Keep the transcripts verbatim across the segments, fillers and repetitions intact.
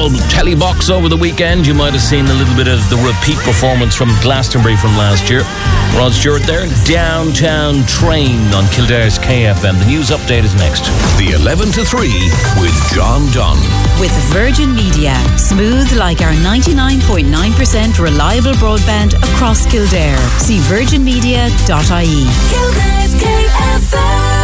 old telly box over the weekend, you might have seen a little bit of the repeat performance from Glastonbury from last year. Rod Stewart there, Downtown Train on Kildare's K F M. The news update is next. The eleven to three with John Dunn. With Virgin Media, smooth like our ninety-nine point nine percent reliable broadband across Kildare. See virgin media dot I E. Kildare's K F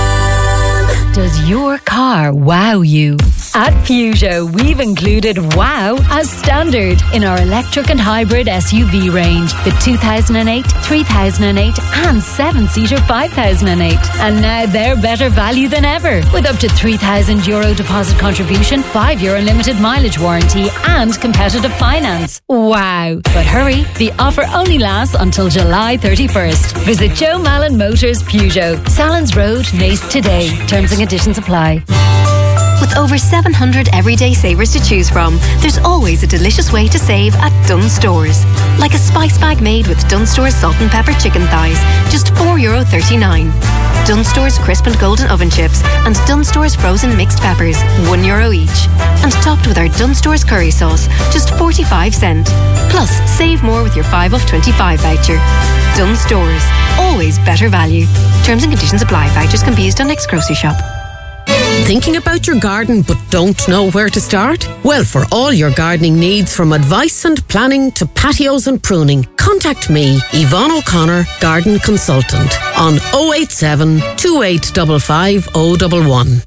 M. Does your car wow you? At Peugeot, we've included wow as standard in our electric and hybrid S U V range. The two thousand eight, three thousand eight and seven-seater five thousand eight. And now they're better value than ever, with up to three thousand euro deposit contribution, five year unlimited mileage warranty and competitive finance. Wow. But hurry, the offer only lasts until July thirty-first. Visit Joe Mallon Motors Peugeot, Salins Road, Naas today. Terms and conditions apply. With over seven hundred everyday savers to choose from, there's always a delicious way to save at Dunnes Stores. Like a spice bag made with Dunnes Stores salt and pepper chicken thighs, just four euro thirty-nine. Dunnes Stores crisp and golden oven chips and Dunnes Stores frozen mixed peppers, one euro each. And topped with our Dunnes Stores curry sauce, just forty-five cent. Plus, save more with your five off twenty-five voucher. Dunnes Stores, always better value. Terms and conditions apply. Vouchers can be used on next grocery shop. Thinking about your garden but don't know where to start? Well, for all your gardening needs, from advice and planning to patios and pruning, contact me, Yvonne O'Connor, Garden Consultant, on oh eight seven, two eight five five, oh one one.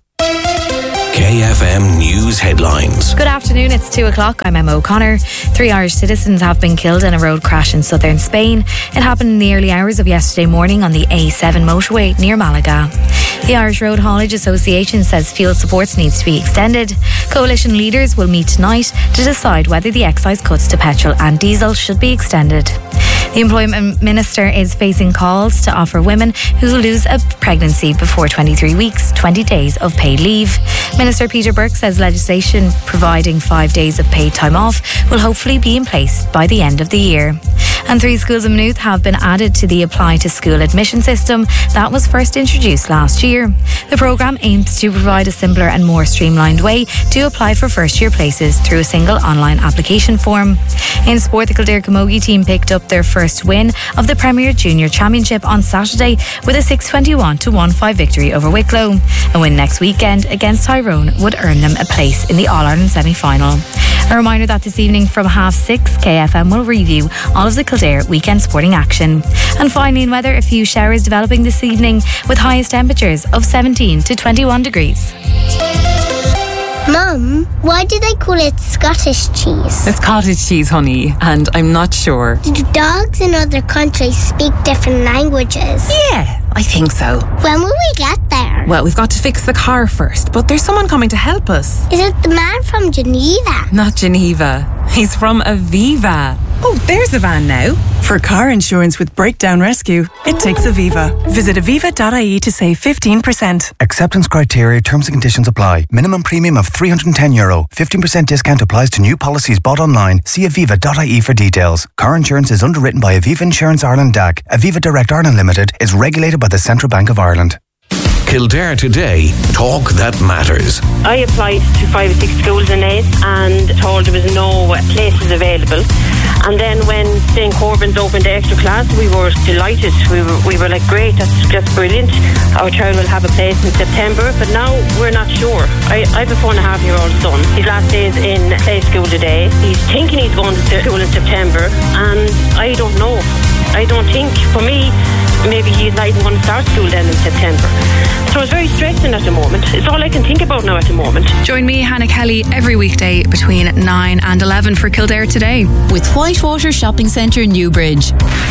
K F M News Headlines. Good afternoon, it's two o'clock. I'm Emma O'Connor. Three Irish citizens have been killed in a road crash in southern Spain. It happened in the early hours of yesterday morning on the A seven motorway near Malaga. The Irish Road Haulage Association says fuel supports needs to be extended. Coalition leaders will meet tonight to decide whether the excise cuts to petrol and diesel should be extended. The Employment Minister is facing calls to offer women who lose a pregnancy before twenty-three weeks twenty days of paid leave. Minister Peter Burke says legislation providing five days of paid time off will hopefully be in place by the end of the year. And three schools in Maynooth have been added to the Apply to School admission system that was first introduced last year. The programme aims to provide a simpler and more streamlined way to apply for first year places through a single online application form. In sport, the Kildare Camogie team picked up their first win of the Premier Junior Championship on Saturday with a six twenty-one to one five victory over Wicklow. A win next weekend against Tyrone would earn them a place in the All-Ireland semi-final. A reminder that this evening from half six, K F M will review all of the Kildare weekend sporting action. And finally in weather, a few showers developing this evening with highest temperatures of seventeen to twenty-one degrees. Mum, why do they call it Scottish cheese? It's cottage cheese, honey, and I'm not sure. Do dogs in other countries speak different languages? Yeah, I think so. When will we get there? Well, we've got to fix the car first, but there's someone coming to help us. Is it the man from Geneva? Not Geneva. He's from Aviva. Oh, there's a van now. For car insurance with breakdown rescue, it takes Aviva. Visit aviva dot I E to save fifteen percent. Acceptance criteria, terms and conditions apply. Minimum premium of three hundred ten euro. fifteen percent discount applies to new policies bought online. See aviva dot I E for details. Car insurance is underwritten by Aviva Insurance Ireland D A C. Aviva Direct Ireland Limited is regulated by the Central Bank of Ireland. Kildare Today, talk that matters. I applied to five or six schools in Naas and told there was no places available. And then when Saint Corbin's opened the extra class, we were delighted. We were, we were like, great, that's just brilliant. Our child will have a place in September, but now we're not sure. I, I have a four and a half year old son. His last day is in play school today. He's thinking he's going to school in September, and I don't know. I don't think, for me, maybe he's not even going to start school then in September. So it's very stressing at the moment. It's all I can think about now at the moment. Join me, Hannah Kelly, every weekday between nine and eleven for Kildare Today. With Whitewater Shopping Centre, Newbridge.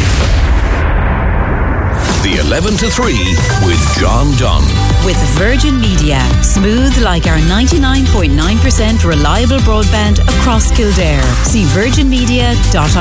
The eleven to three with John Dunn. With Virgin Media, smooth like our ninety-nine point nine percent reliable broadband across Kildare. See virgin media dot I E.